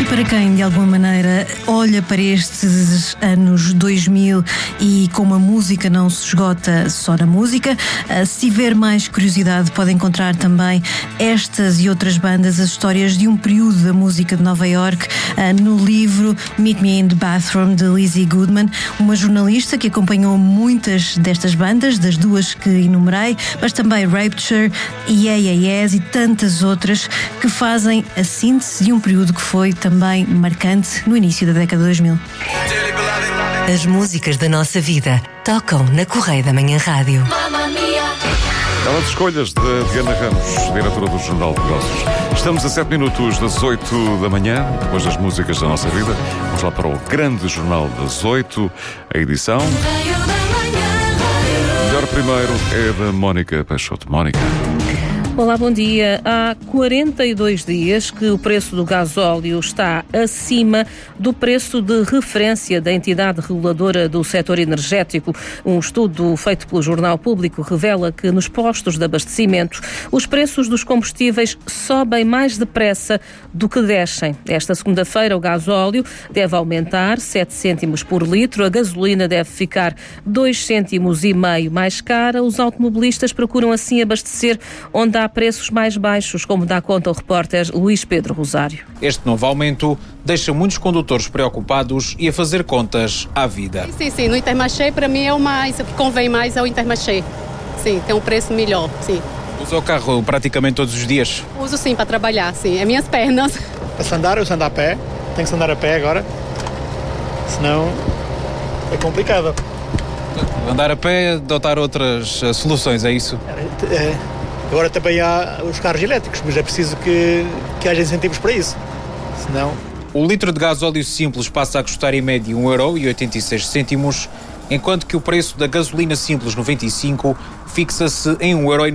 para quem, de alguma maneira, olha para estes anos 2000 e como a música não se esgota só na música, se tiver mais curiosidade pode encontrar também estas e outras bandas, as histórias de um período da música de Nova York, no livro Meet Me in the Bathroom, de Lizzie Goodman, uma jornalista que acompanhou muitas destas bandas, das duas que enumerei, mas também Rapture, Yeah e tantas outras que fazem a síntese de um período que foi também marcante no início da década de 2000. As músicas da nossa vida tocam na Correia da Manhã Rádio. Belas escolhas de Diana Ramos, diretora do Jornal de Negócios. Estamos a 7 minutos das 8 da manhã, depois das músicas da nossa vida. Vamos lá para o grande Jornal das 8, a edição. O melhor primeiro é da Mónica Peixoto. Mónica. Olá, bom dia. Há 42 dias que o preço do gasóleo está acima do preço de referência da entidade reguladora do setor energético. Um estudo feito pelo Jornal Público revela que nos postos de abastecimento os preços dos combustíveis sobem mais depressa do que descem. Esta segunda-feira o gasóleo deve aumentar 7 cêntimos por litro, a gasolina deve ficar 2,5 cêntimos mais cara. Os automobilistas procuram assim abastecer onde há preços mais baixos, como dá conta o repórter Luís Pedro Rosário. Este novo aumento deixa muitos condutores preocupados e a fazer contas à vida. Sim, no Intermarché para mim é o mais, o que convém mais é o Intermarché. Sim, tem um preço melhor, sim. Usa o carro praticamente todos os dias? Uso sim, para trabalhar, sim, é minhas pernas. Para se andar, eu ando a pé, tenho que andar a pé agora, senão é complicado. Andar a pé, adotar outras soluções, é isso? Agora também há os carros elétricos, mas é preciso que haja incentivos para isso, senão... O litro de gasóleo simples passa a custar em média 1,86€, enquanto que o preço da gasolina simples 95 fixa-se em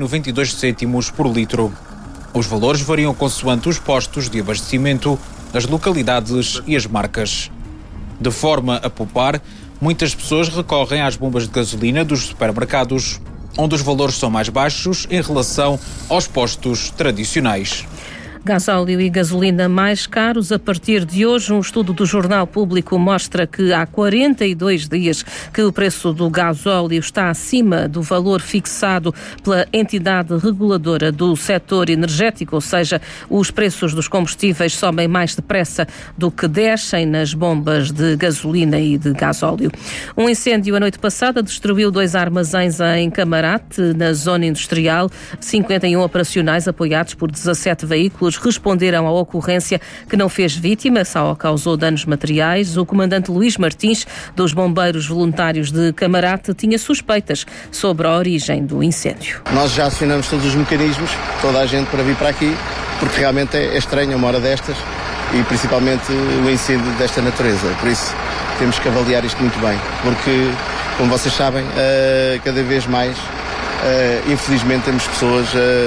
1,92€ por litro. Os valores variam consoante os postos de abastecimento, as localidades e as marcas. De forma a poupar, muitas pessoas recorrem às bombas de gasolina dos supermercados, onde os valores são mais baixos em relação aos postos tradicionais. Gasóleo e gasolina mais caros a partir de hoje. Um estudo do Jornal Público mostra que há 42 dias que o preço do gasóleo está acima do valor fixado pela entidade reguladora do setor energético, ou seja, os preços dos combustíveis sobem mais depressa do que descem nas bombas de gasolina e de gasóleo. Um incêndio a noite passada destruiu 2 armazéns em Camarate, na zona industrial. 51 operacionais apoiados por 17 veículos responderam à ocorrência, que não fez vítima, só causou danos materiais. O comandante Luís Martins, dos Bombeiros Voluntários de Camarate, tinha suspeitas sobre a origem do incêndio. Nós já acionamos todos os mecanismos, toda a gente para vir para aqui, porque realmente é estranho uma hora destas e principalmente o incêndio desta natureza. Por isso temos que avaliar isto muito bem, porque, como vocês sabem, cada vez mais, infelizmente, temos pessoas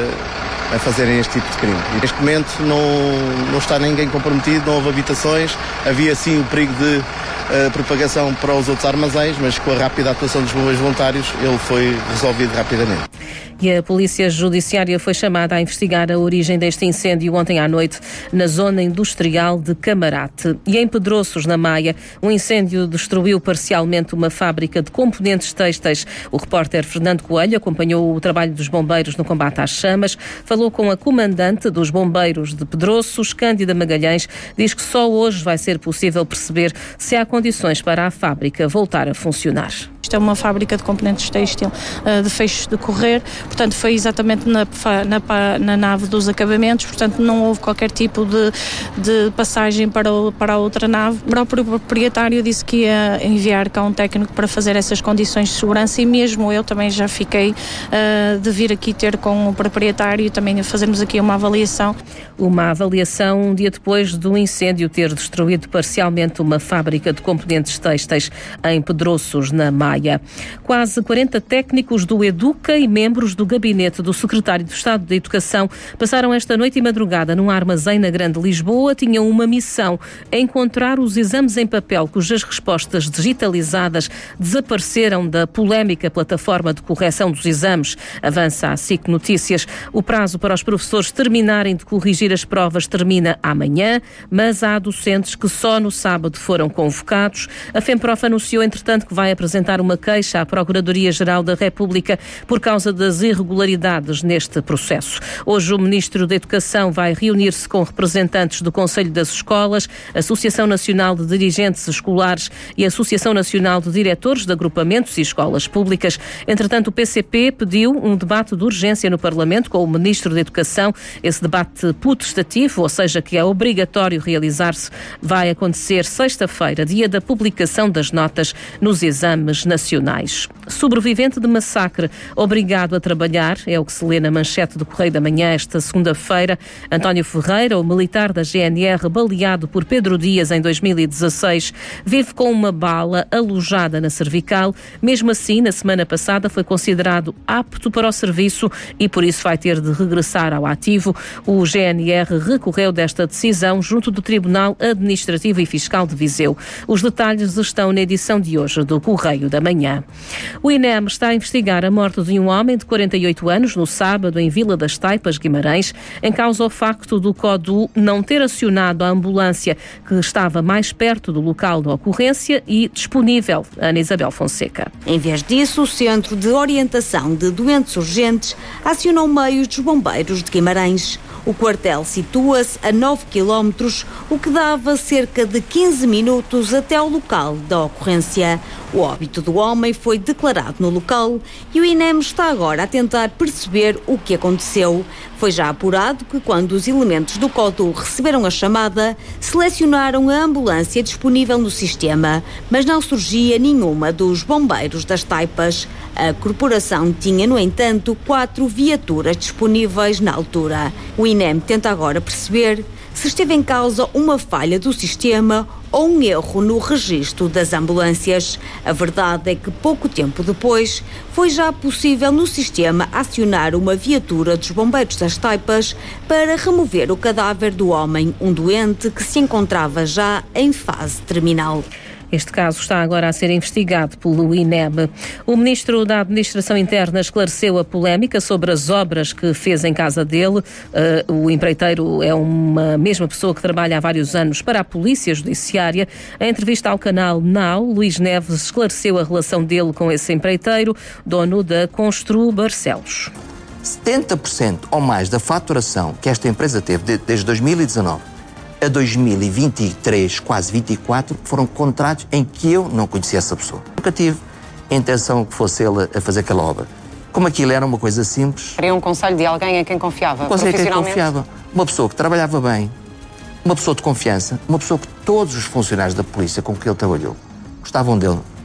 a fazerem este tipo de crime. E neste momento não está ninguém comprometido, não houve habitações, havia sim o perigo de propagação para os outros armazéns, mas com a rápida atuação dos bombeiros voluntários ele foi resolvido rapidamente. E a Polícia Judiciária foi chamada a investigar a origem deste incêndio ontem à noite na zona industrial de Camarate. E em Pedroços, na Maia, um incêndio destruiu parcialmente uma fábrica de componentes têxteis. O repórter Fernando Coelho acompanhou o trabalho dos bombeiros no combate às chamas, falou com a comandante dos bombeiros de Pedroços, Cândida Magalhães, diz que só hoje vai ser possível perceber se há condições para a fábrica voltar a funcionar. Isto é uma fábrica de componentes têxtil de feixes de correr, portanto foi exatamente na nave dos acabamentos, portanto não houve qualquer tipo de passagem para a outra nave. O próprio proprietário disse que ia enviar cá um técnico para fazer essas condições de segurança e mesmo eu também já fiquei de vir aqui ter com o proprietário e também fazermos aqui uma avaliação. Uma avaliação um dia depois do incêndio ter destruído parcialmente uma fábrica de componentes têxteis em Pedroços, na Maia. Maia. Quase 40 técnicos do Educa e membros do gabinete do secretário de Estado da Educação passaram esta noite e madrugada num armazém na Grande Lisboa. Tinham uma missão: encontrar os exames em papel cujas respostas digitalizadas desapareceram da polémica plataforma de correção dos exames. Avança a SIC Notícias. O prazo para os professores terminarem de corrigir as provas termina amanhã, mas há docentes que só no sábado foram convocados. A FEMPROF anunciou, entretanto, que vai apresentar uma queixa à Procuradoria-Geral da República por causa das irregularidades neste processo. Hoje o Ministro da Educação vai reunir-se com representantes do Conselho das Escolas, Associação Nacional de Dirigentes Escolares e Associação Nacional de Diretores de Agrupamentos e Escolas Públicas. Entretanto, o PCP pediu um debate de urgência no Parlamento com o Ministro da Educação. Esse debate potestativo, ou seja, que é obrigatório realizar-se, vai acontecer sexta-feira, dia da publicação das notas nos exames nacionais. Sobrevivente de massacre, obrigado a trabalhar, é o que se lê na manchete do Correio da Manhã esta segunda-feira. António Ferreira, o militar da GNR baleado por Pedro Dias em 2016, vive com uma bala alojada na cervical. Mesmo assim, na semana passada foi considerado apto para o serviço e por isso vai ter de regressar ao ativo. O GNR recorreu desta decisão junto do Tribunal Administrativo e Fiscal de Viseu. Os detalhes estão na edição de hoje do Correio da Manhã. O INEM está a investigar a morte de um homem de 48 anos no sábado em Vila das Taipas, Guimarães, em causa ao facto do CODU não ter acionado a ambulância que estava mais perto do local da ocorrência e disponível. Ana Isabel Fonseca. Em vez disso, o Centro de Orientação de Doentes Urgentes acionou meios dos bombeiros de Guimarães. O quartel situa-se a 9 km, o que dava cerca de 15 minutos até ao local da ocorrência. O óbito do homem foi declarado no local e o INEM está agora a tentar perceber o que aconteceu. Foi já apurado que quando os elementos do CODU receberam a chamada, selecionaram a ambulância disponível no sistema, mas não surgia nenhuma dos bombeiros das Taipas. A corporação tinha, no entanto, 4 viaturas disponíveis na altura. O INEM tenta agora perceber se esteve em causa uma falha do sistema ou um erro no registro das ambulâncias. A verdade é que pouco tempo depois foi já possível no sistema acionar uma viatura dos bombeiros das Taipas para remover o cadáver do homem, um doente que se encontrava já em fase terminal. Este caso está agora a ser investigado pelo INEM. O Ministro da Administração Interna esclareceu a polémica sobre as obras que fez em casa dele. O empreiteiro é uma mesma pessoa que trabalha há vários anos para a Polícia Judiciária. Em entrevista ao canal Now, Luís Neves esclareceu a relação dele com esse empreiteiro, dono da Constru Barcelos. 70% ou mais da faturação que esta empresa teve desde 2019 a 2023, quase 24, foram contratos em que eu não conhecia essa pessoa. Nunca tive a intenção que fosse ele a fazer aquela obra. Como aquilo era uma coisa simples... Queria um conselho de alguém em quem confiava, profissionalmente? Confiava. Uma pessoa que trabalhava bem, uma pessoa de confiança, uma pessoa que todos os funcionários da polícia com que ele trabalhou gostavam dele.